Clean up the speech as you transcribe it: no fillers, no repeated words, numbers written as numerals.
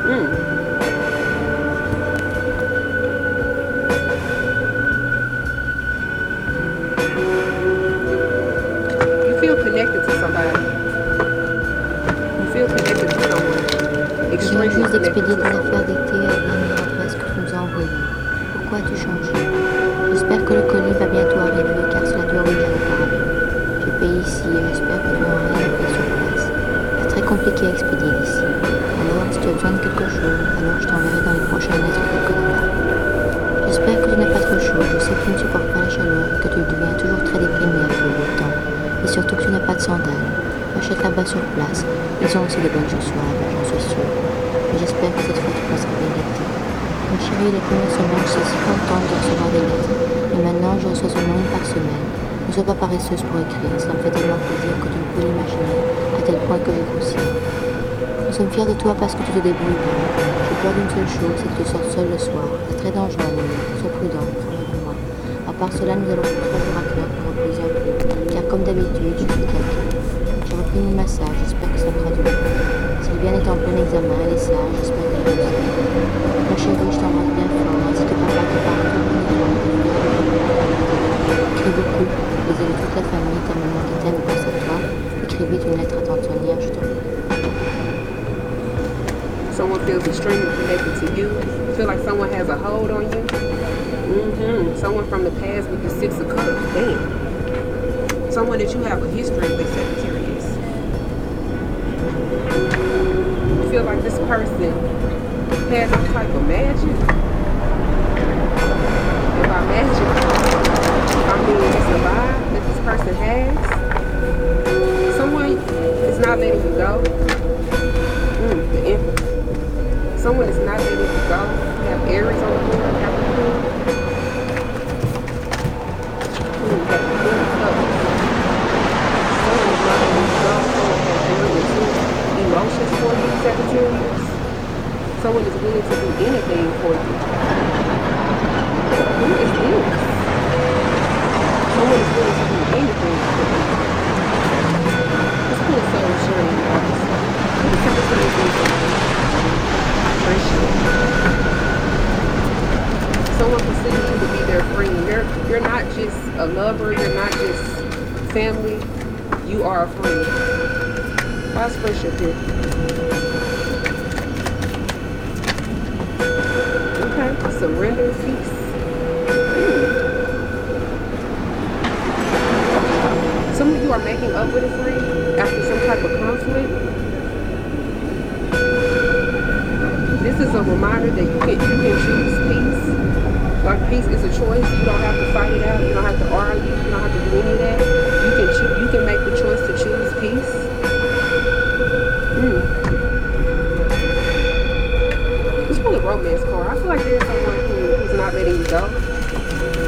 Mm. You feel connected to somebody. You feel connected to someone. Je viens Extremely juste connected d'expédier to tes affaires someone. d'été à la dernière adresse que tu nous as envoyée. Pourquoi as-tu changé? J'espère que le colis va bientôt arriver car cela doit rouler auparavant. J'ai payé ici et j'espère que tu n'auras rien à faire sur place. C'est très compliqué à expédier d'ici. Alors, si tu as besoin de quelque chose, alors je t'enverrai dans les prochaines lettres quelques détails. J'espère que tu n'as pas trop chaud. Je sais que tu ne supportes pas la chaleur et que tu deviens toujours très déprimé avec le beau temps. Et surtout que tu n'as pas de sandales. Achète là-bas sur place. Ils ont aussi de bonnes chaussures là-bas, j'en suis sûre. Mais j'espère que cette fois tu passeras bien l'été. Ma chérie, les premières semaines, je suis si contente de recevoir des lettres. Et maintenant, je reçois seulement une par semaine. Ne sois pas paresseuse pour écrire. Cela me fait tellement plaisir que tu ne peux l'imaginer, à tel point que j'ai grossi. Nous sommes fiers de toi parce que tu te débrouilles bien. J'ai peur d'une seule chose, c'est que tu sortes seule le soir. C'est très dangereux à New York. Sois prudent, travaille avec moi. À part cela, nous allons pour 3 jours à Clark pour reposer un peu. Car comme d'habitude, je suis claquée. J'ai repris mon massage, j'espère que ça fera du bien. Sylviane est en plein examen, elle est sage, j'espère qu'elle va aussi. Ma chérie, je t'embrasse bien fort, ainsi que papa qui parle tout le monde. Écris beaucoup, les de toute la famille, ta maman qui t'aime pense à toi. Écris vite une lettre à tante Sonia, je t'en prie. Someone feels extremely connected to you. You feel like someone has a hold on you. Someone from the past with the Six of Cups. Damn. Someone that you have a history with, Sagittarius. You feel like this person has some type of magic. And by magic, I mean it's a vibe that this person has. Someone is not letting you go. The Emperor. Someone is not letting you go. You have Aries on the board, Capricorn. Someone is not letting you go. Someone has very intense emotions for you, Sagittarius. Someone is willing to do anything for you. Who is this? Someone is willing to do anything for you. Let's put a soul journey, guys. What is Sagittarius doing for you? Someone considers you to be their friend. You're not just a lover. You're not just family. You are a friend. Why's friendship here? Okay. Surrender, peace. Some of you are making up with a friend after some type of conflict. This is a reminder that you can choose peace. Like peace is a choice. You don't have to fight it out. You don't have to argue. You don't have to do any of that. You can make the choice to choose peace. Let's pull a romance card. I feel like there's someone who's not letting you go.